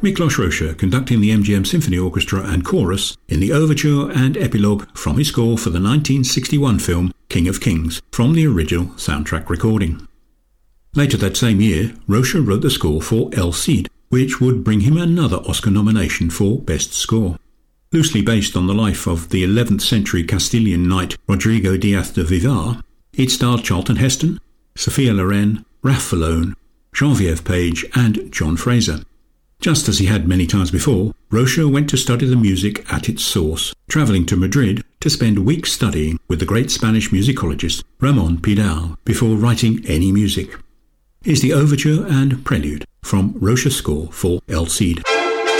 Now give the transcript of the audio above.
Miklos Rozsa conducting the MGM Symphony Orchestra and Chorus in the overture and epilogue from his score for the 1961 film King of Kings from the original soundtrack recording. Later that same year, Rozsa wrote the score for El Cid, which would bring him another Oscar nomination for Best Score. Loosely based on the life of the 11th century Castilian knight Rodrigo Diaz de Vivar, it starred Charlton Heston, Sophia Loren, Ralph Falone, Genevieve Page and John Fraser. Just as he had many times before, Rozsa went to study the music at its source, travelling to Madrid to spend weeks studying with the great Spanish musicologist Ramon Pidal before writing any music. Here's the overture and prelude from Rozsa's score for El Cid.